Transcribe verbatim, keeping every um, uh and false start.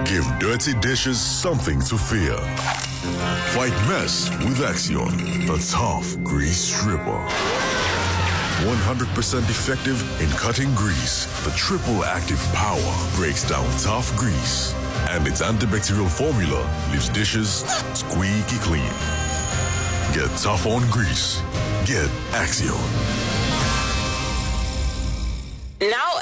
Give dirty dishes something to fear. Fight mess with Axion, the tough grease stripper. one hundred percent effective in cutting grease, the triple active power breaks down tough grease. And its antibacterial formula leaves dishes squeaky clean. Get tough on grease. Get Axion. Now